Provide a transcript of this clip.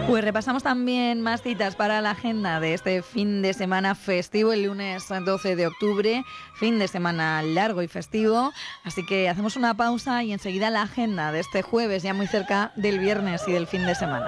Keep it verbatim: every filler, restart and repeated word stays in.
Pues repasamos también más citas para la agenda de este fin de semana festivo, el lunes doce de octubre, fin de semana largo y festivo. Así que hacemos una pausa y enseguida la agenda de este jueves, ya muy cerca del viernes y del fin de semana.